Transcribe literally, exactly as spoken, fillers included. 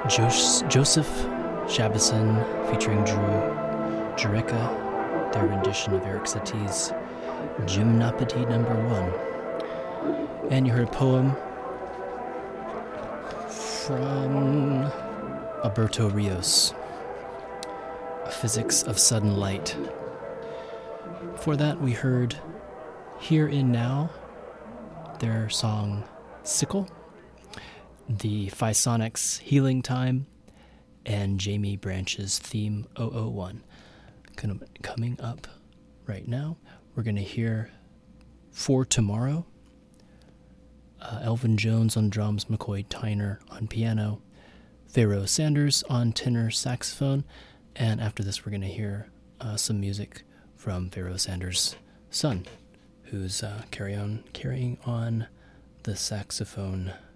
Jos- Joseph Shabison featuring Drew Jureka, their rendition of Eric Satie's Gymnopédie number one. And you heard a poem from Alberto Rios, A Physics of Sudden Light. Before that, we heard Here in Now, their song Sickle, the Physonics Healing Time, and Jamie Branch's theme oh oh one. Coming up right now, we're going to hear For Tomorrow, uh, Elvin Jones on drums, McCoy Tyner on piano, Pharoah Sanders on tenor saxophone, and after this we're going to hear uh, some music from Pharoah Sanders' son, who's uh, carry on, carrying on the saxophone